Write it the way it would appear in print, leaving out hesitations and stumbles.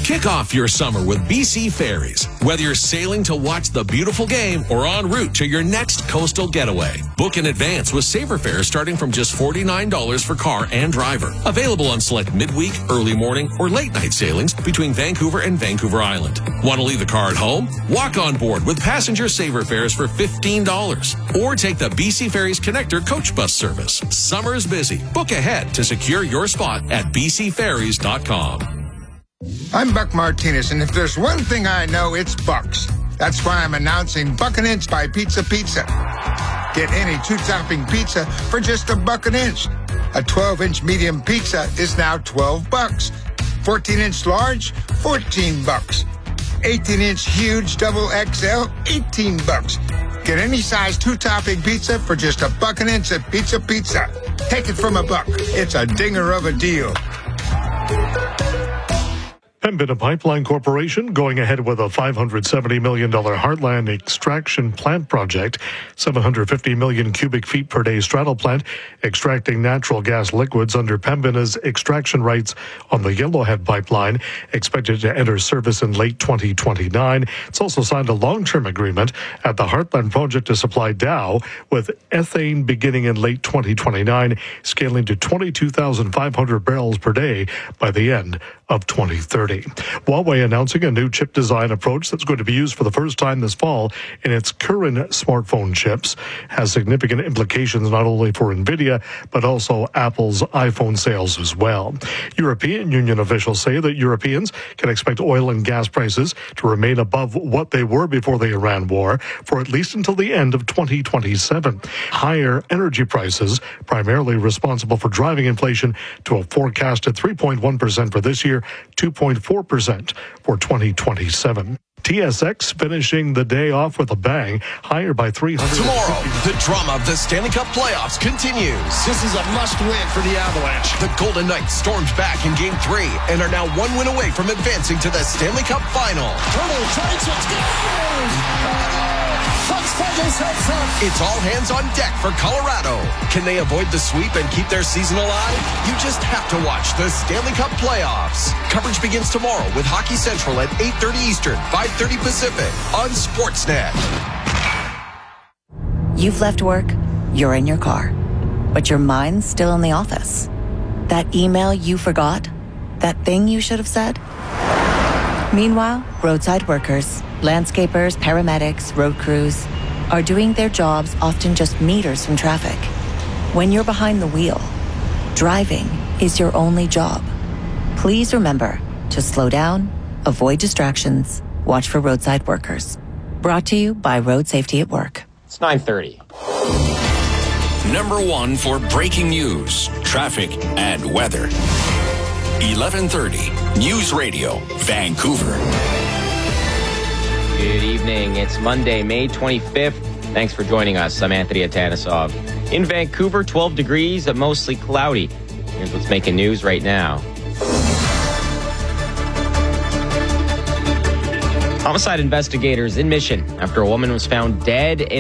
Kick off your summer with BC Ferries. Whether you're sailing to watch the beautiful game or en route to your next coastal getaway, book in advance with Saver fares starting from just $49 for car and driver. Available on select midweek, early morning, or late night sailings between Vancouver and Vancouver Island. Want to leave the car at home? Walk on board with passenger Saver fares for $15. Or take the BC Ferries Connector coach bus service. Summer is busy. Book ahead to secure your spot at bcferries.com. I'm Buck Martinez, and if there's one thing I know, it's Bucks. That's why I'm announcing Buck an Inch by Pizza Pizza. Get any two-topping pizza for just $1 an inch. A 12-inch medium pizza is now $12. 14-inch large, $14. 18-inch huge double XL, $18. Get any size two-topping pizza for just $1 an inch at Pizza Pizza. Take it from $1. It's a dinger of a deal. Pembina Pipeline Corporation going ahead with a $570 million Heartland extraction plant project, 750 million cubic feet per day straddle plant, extracting natural gas liquids under Pembina's extraction rights on the Yellowhead Pipeline, expected to enter service in late 2029. It's also signed a long-term agreement at the Heartland project to supply Dow with ethane beginning in late 2029, scaling to 22,500 barrels per day by the end of 2030. Huawei announcing a new chip design approach that's going to be used for the first time this fall in its current smartphone chips. Has significant implications not only for NVIDIA, but also Apple's iPhone sales as well. European Union officials say that Europeans can expect oil and gas prices to remain above what they were before the Iran war for at least until the end of 2027. Higher energy prices, primarily responsible for driving inflation to a forecasted 3.1% for this year, 2.4% for 2027. TSX finishing the day off with a bang, higher by 300. Tomorrow, the drama of the Stanley Cup playoffs continues. This is a must-win for the Avalanche. The Golden Knights stormed back in Game 3 and are now one win away from advancing to the Stanley Cup final. It's all hands on deck for Colorado. Can they avoid the sweep and keep their season alive? You just have to watch the Stanley Cup playoffs. Coverage begins tomorrow with Hockey Central at 8:30 Eastern, 5:30 Pacific on Sportsnet. You've left work, you're in your car, but your mind's still in the office. That email you forgot? That thing you should have said? Meanwhile, roadside workers, landscapers, paramedics, road crews are doing their jobs often just meters from traffic. When you're behind the wheel, driving is your only job. Please remember to slow down, avoid distractions, watch for roadside workers. Brought to you by Road Safety at Work. It's 9:30. Number one for breaking news, traffic, and weather. 1130 News Radio, Vancouver. Good evening. It's Monday, May 25th. Thanks for joining us. I'm Anthony Atanesov. In Vancouver, 12 degrees, mostly cloudy. Here's what's making news right now. Homicide investigators in Mission after a woman was found dead in